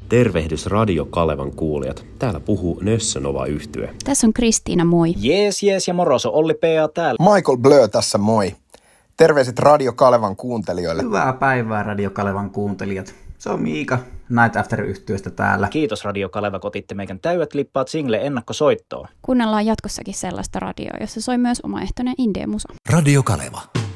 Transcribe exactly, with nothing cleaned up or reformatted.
Tervehdys Radio Kalevan kuulijat. Täällä puhuu Nössönova yhtye. Tässä on Kristiina, moi. Jees, jees ja moroso, Olli P A täällä. Michael Blö tässä, moi. Terveiset Radio Kalevan kuuntelijoille. Hyvää päivää Radio Kalevan kuuntelijat. Se on Miika Night After-yhtyeestä täällä. Kiitos Radio Kaleva, kotitte meikän täydet lippaat single ennakkosoittoon. Kuunnellaan jatkossakin sellaista radioa, jossa soi myös omaehtoinen indie-musa. Radio Kaleva.